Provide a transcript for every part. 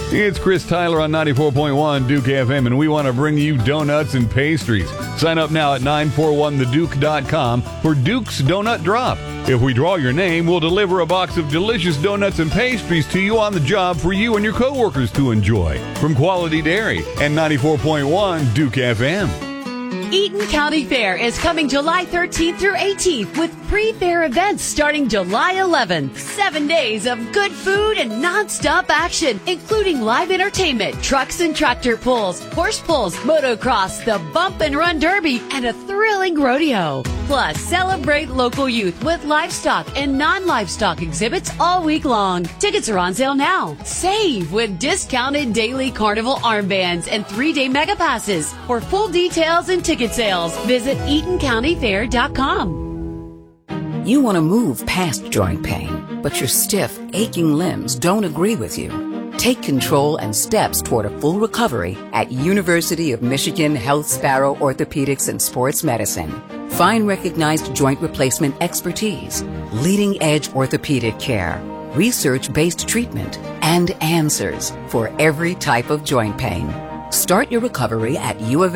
It's Chris Tyler on 94.1 Duke FM, and we want to bring you donuts and pastries. Sign up now at 941theduke.com for Duke's Donut Drop. If we draw your name, we'll deliver a box of delicious donuts and pastries to you on the job for you and your coworkers to enjoy. From Quality Dairy and 94.1 Duke FM. Eaton County Fair is coming July 13th through 18th with pre-fair events starting July 11th. 7 days of good food and non-stop action, including live entertainment, trucks and tractor pulls, horse pulls, motocross, the Bump and Run Derby, and a thrilling rodeo. Plus, celebrate local youth with livestock and non-livestock exhibits all week long. Tickets are on sale now. Save with discounted daily carnival armbands and 3-day mega passes. For full details and ticket sales, visit EatonCountyFair.com. You want to move past joint pain, but your stiff, aching limbs don't agree with you. Take control and steps toward a full recovery at University of Michigan Health Sparrow Orthopedics and Sports Medicine. Find recognized joint replacement expertise, leading-edge orthopedic care, research-based treatment, and answers for every type of joint pain. Start your recovery at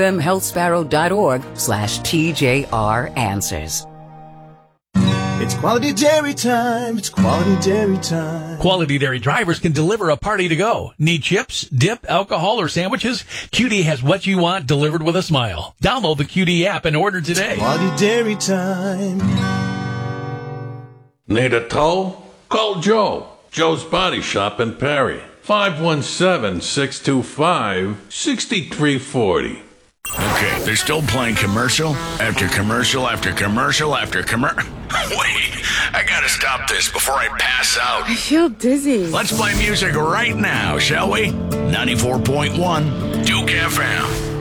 uofmhealthsparrow.org/TJR Answers. It's Quality Dairy time. It's Quality Dairy time. Quality Dairy drivers can deliver a party to go. Need chips, dip, alcohol, or sandwiches? QD has what you want delivered with a smile. Download the QD app and order today. Quality Dairy time. Need a tow? Call Joe. Joe's Body Shop in Perry. 517-625-6340. Okay, they're still playing commercial after commercial after commercial after commercial. Wait, I gotta stop this before I pass out. I feel dizzy. Let's play music right now, shall we? 94.1 Duke FM.